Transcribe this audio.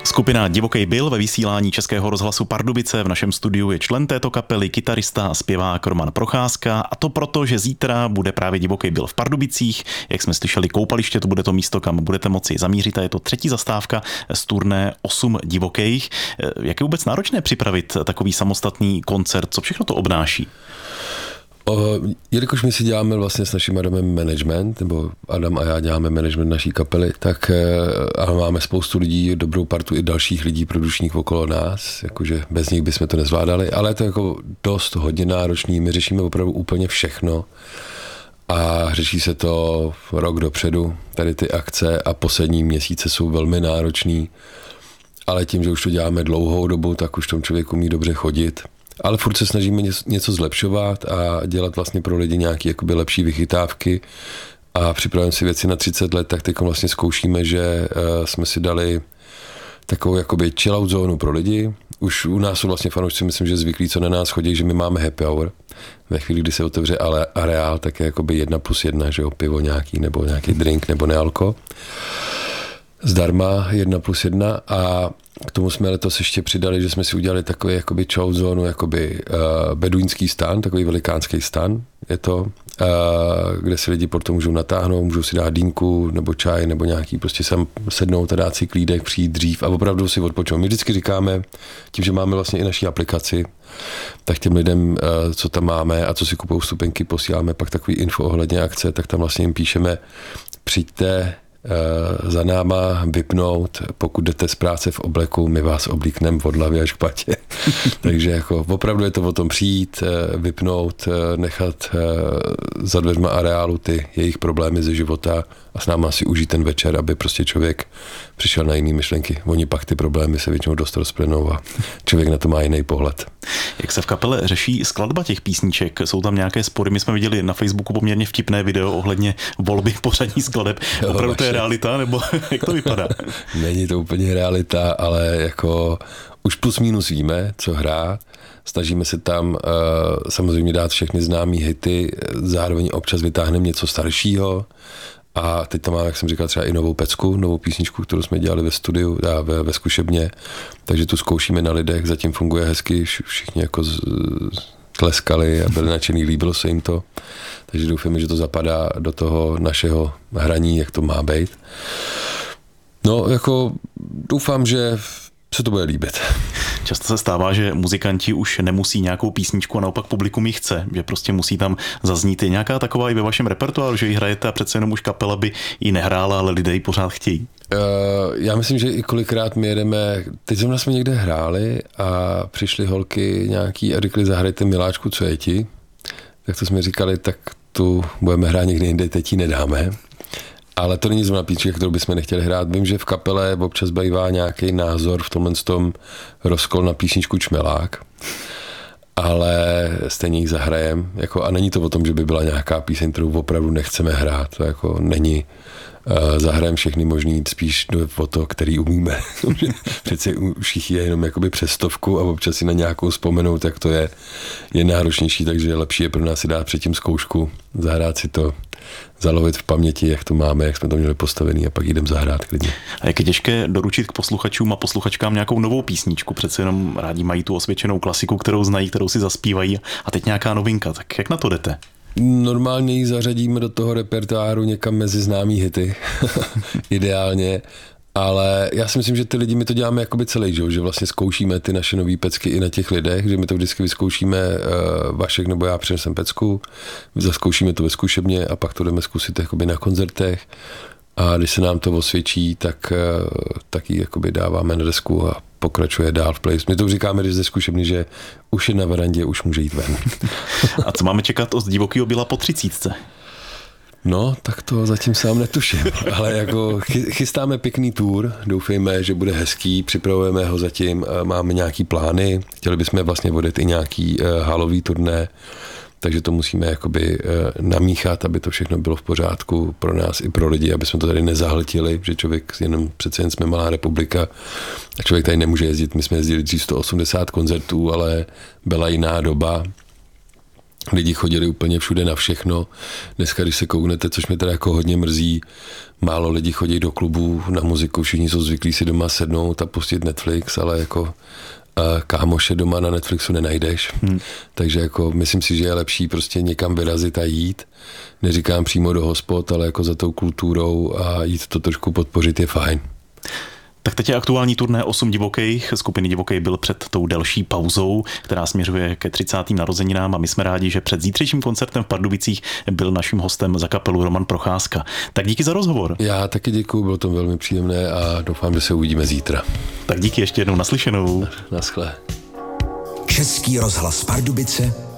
Skupina Divokej Bill ve vysílání Českého rozhlasu Pardubice. V našem studiu je člen této kapely, kytarista a zpěvák Roman Procházka, a to proto, že zítra bude právě Divokej Bill v Pardubicích. Jak jsme slyšeli, koupaliště, to bude to místo, kam budete moci zamířit, a je to třetí zastávka z turné 8 divokejch. Jak je vůbec náročné připravit takový samostatný koncert? Co všechno to obnáší? Jelikož my si děláme vlastně s naším Adamem management, nebo Adam a já děláme management naší kapely, tak a máme spoustu lidí, dobrou partu i dalších lidí produčních okolo nás, jakože bez nich bychom to nezvládali, ale je to jako dost hodně náročný, my řešíme opravdu úplně všechno a řeší se to rok dopředu, tady ty akce, a poslední měsíce jsou velmi náročný, ale tím, že už to děláme dlouhou dobu, tak už tomu člověk umí dobře chodit. Ale furt se snažíme něco zlepšovat a dělat vlastně pro lidi nějaké jakoby lepší vychytávky a připravujeme si věci na 30 let, tak teď vlastně zkoušíme, že jsme si dali takovou jakoby chill-out zónu pro lidi. Už u nás jsou vlastně fanoušci, myslím, že zvyklí, co na nás chodí, že my máme happy hour. Ve chvíli, kdy se otevře areál, tak je jakoby 1+1, že jo, pivo nějaký, nebo nějaký drink, nebo nealko. Zdarma 1+1, a k tomu jsme letos ještě přidali, že jsme si udělali takový jakoby chow zónu, jakoby beduínský stan, takový velikánský stan je to, kde si lidi potom můžou natáhnout, můžou si dát dýnku nebo čaj nebo nějaký, prostě sem sednout a dát si klídek, přijít dřív a opravdu si odpočinout. My vždycky říkáme, tím, že máme vlastně i naší aplikaci, tak těm lidem, co tam máme a co si kupují vstupenky, posíláme pak takový info ohledně akce, tak tam vlastně jim píšeme: přijďte za náma vypnout, pokud jdete z práce v obleku, my vás oblíkneme od hlavy až k patě. Takže jako opravdu je to o tom přijít, vypnout, nechat za dveřma areálu ty jejich problémy ze života a s náma si užít ten večer, aby prostě člověk přišel na jiný myšlenky. Oni pak ty problémy se většinou dost rozplynou a člověk na to má jiný pohled. Jak se v kapele řeší skladba těch písniček? Jsou tam nějaké spory? My jsme viděli na Facebooku poměrně vtipné video ohledně volby pořadí skladeb. Opravdu to je realita, nebo jak to vypadá? Není to úplně realita, ale jako už plus minus víme, co hrát. Snažíme se tam samozřejmě dát všechny známý hity, zároveň občas vytáhneme něco staršího. A teď tam máme, jak jsem říkal, třeba i novou pecku, novou písničku, kterou jsme dělali ve studiu a ve zkušebně. Takže tu zkoušíme na lidech, zatím funguje hezky, všichni jako tleskali a byli nadšený, líbilo se jim to. Takže doufáme, že to zapadá do toho našeho hraní, jak to má být. No, jako doufám, že se to bude líbit. Často se stává, že muzikanti už nemusí nějakou písničku a naopak publikum ji chce, že prostě musí tam zaznít. Je nějaká taková i ve vašem repertoáru, že ji hrajete a přece jenom už kapela by ji nehrála, ale lidé ji pořád chtějí? Já myslím, že i kolikrát my jedeme, teď zrovna jsme někde hráli a přišly holky nějaký a řekli: zahrajte Miláčku, co je ti? Tak to jsme říkali, tak tu budeme hrát někde jinde, teď ji nedáme. Ale to není zrovna písnička, kterou bychom nechtěli hrát. Vím, že v kapele občas bývá nějaký názor v tomhle tom rozkol na písničku Čmelák, ale stejně ji zahrajem. Jako, a není to o tom, že by byla nějaká píseň, kterou opravdu nechceme hrát. To jako není. Zahrajem všechny možný, spíš o to, který umíme. Přece všichni je jenom jakoby přes 100 a občas si na nějakou vzpomenout, tak to je náročnější, takže lepší je pro nás si dát předtím zkoušku, zahrát si to, zalovit v paměti, jak to máme, jak jsme to měli postavený, a pak jdem zahrát klidně. A jak je těžké doručit k posluchačům a posluchačkám nějakou novou písničku? Přece jenom rádi mají tu osvědčenou klasiku, kterou znají, kterou si zaspívají, a teď nějaká novinka, tak jak na to jdete? Normálně ji zařadíme do toho repertoáru někam mezi známý hity, ideálně, ale já si myslím, že ty lidi, my to děláme jakoby celý, že vlastně zkoušíme ty naše nový pecky i na těch lidech, že my to vždycky vyzkoušíme, Vašek nebo já přinesem pecku, zkoušíme to ve zkušebně a pak to jdeme zkusit jakoby na koncertech, a když se nám to osvědčí, tak ji jakoby dáváme na desku a pokračuje dál v playlist. My to říkáme, když ze zkušebny, že už je na verandě, už může jít ven. A co máme čekat od Divokýho Billa po 30? No, tak to zatím sám netuším, ale jako chystáme pěkný tour, doufejme, že bude hezký, připravujeme ho zatím, máme nějaký plány, chtěli bychom vlastně vodit i nějaký halový turné, takže to musíme jakoby namíchat, aby to všechno bylo v pořádku pro nás i pro lidi, aby jsme to tady nezahltili, že člověk přece jen jsme malá republika a člověk tady nemůže jezdit. My jsme jezdili dřív 180 koncertů, ale byla jiná doba Lidi chodili úplně všude na všechno. Dneska, když se kouknete, což mě teda jako hodně mrzí, málo lidí chodí do klubů na muziku, všichni jsou zvyklí si doma sednout a pustit Netflix, ale jako kámoše doma na Netflixu nenajdeš. Takže jako myslím si, že je lepší prostě někam vyrazit a jít. Neříkám přímo do hospod, ale jako za tou kulturou a jít to trošku podpořit je fajn. Tak teď je aktuální turné 8 divokých. Skupiny Divokej byl před tou delší pauzou, která směřuje ke 30. narozeninám a my jsme rádi, že před zítřejším koncertem v Pardubicích byl naším hostem za kapelu Roman Procházka. Tak díky za rozhovor. Já taky děkuju, bylo to velmi příjemné a doufám, že se uvidíme zítra. Tak díky ještě jednou, naslyšenou. Naschle. Český rozhlas Pardubice